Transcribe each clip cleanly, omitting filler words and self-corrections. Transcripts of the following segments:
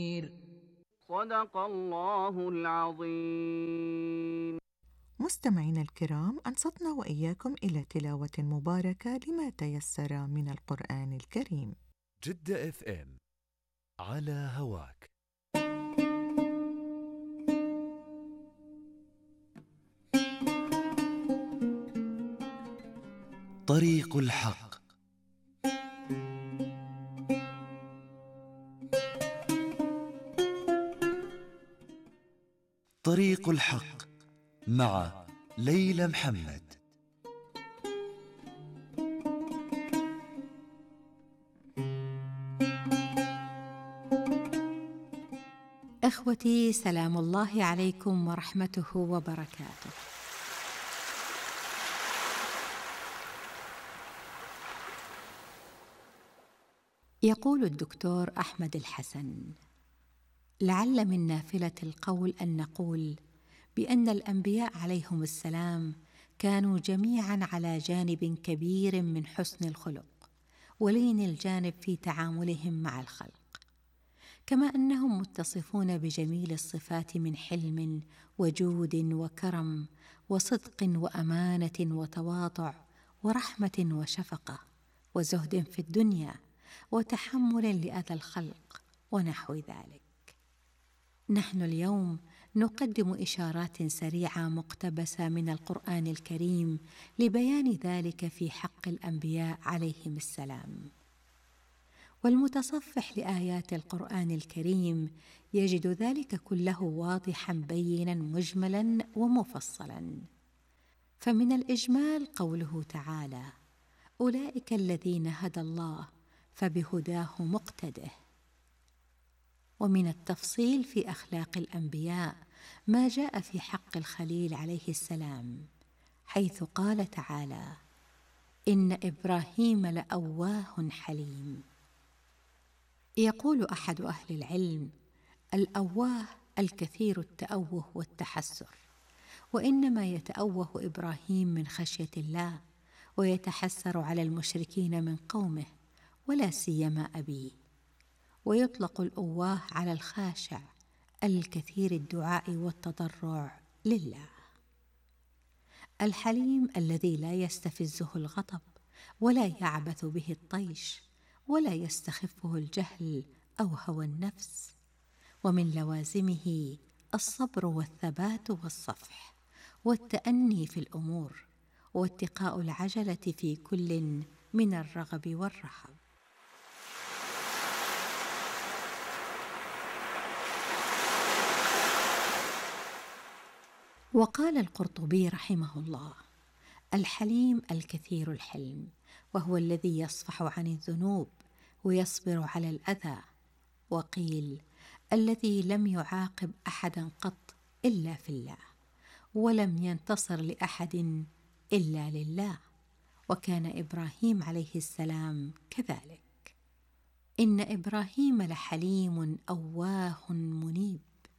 صدق الله العظيم. مستمعينا الكرام، أنصتنا وإياكم إلى تلاوة مباركة لما تيسر من القرآن الكريم. جدة اف ام على هواك. طريق الحق. طريق الحق مع ليلى محمد. إخوتي، سلام الله عليكم ورحمته وبركاته. يقول الدكتور أحمد الحسن: لعل من نافلة القول أن نقول بأن الأنبياء عليهم السلام كانوا جميعا على جانب كبير من حسن الخلق ولين الجانب في تعاملهم مع الخلق، كما أنهم متصفون بجميل الصفات من حلم وجود وكرم وصدق وأمانة وتواضع ورحمة وشفقة وزهد في الدنيا وتحمل لأذى الخلق ونحو ذلك. نحن اليوم نقدم إشارات سريعة مقتبسة من القرآن الكريم لبيان ذلك في حق الأنبياء عليهم السلام. والمتصفح لآيات القرآن الكريم يجد ذلك كله واضحا بينا مجملا ومفصلا. فمن الإجمال قوله تعالى: أولئك الذين هدى الله فبهداه مقتده. ومن التفصيل في أخلاق الأنبياء ما جاء في حق الخليل عليه السلام، حيث قال تعالى: إن إبراهيم لأواه حليم. يقول أحد أهل العلم: الأواه الكثير التأوه والتحسر، وإنما يتأوه إبراهيم من خشية الله ويتحسر على المشركين من قومه ولا سيما أبيه. ويطلق الأواه على الخاشع الكثير الدعاء والتضرع لله. الحليم الذي لا يستفزه الغضب ولا يعبث به الطيش ولا يستخفه الجهل أو هوى النفس. ومن لوازمه الصبر والثبات والصفح والتأني في الأمور واتقاء العجلة في كل من الرغب والرهب. وقال القرطبي رحمه الله: الحليم الكثير الحلم، وهو الذي يصفح عن الذنوب ويصبر على الأذى. وقيل: الذي لم يعاقب أحدا قط إلا في الله، ولم ينتصر لأحد إلا لله. وكان إبراهيم عليه السلام كذلك. إن إبراهيم لحليم أواه منيب.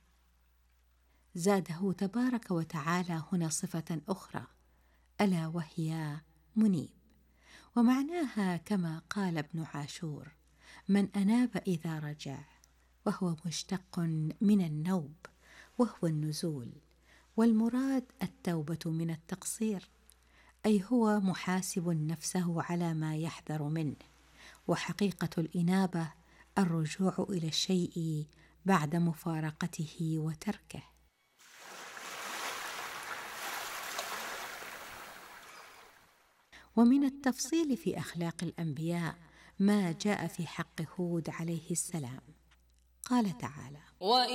زاده تبارك وتعالى هنا صفة أخرى، ألا وهي منيب، ومعناها كما قال ابن عاشور: من أناب إذا رجع، وهو مشتق من النوب وهو النزول، والمراد التوبة من التقصير، أي هو محاسب نفسه على ما يحذر منه. وحقيقة الإنابة الرجوع إلى الشيء بعد مفارقته وتركه. ومن التفصيل في أخلاق الأنبياء ما جاء في حق هود عليه السلام. قال تعالى: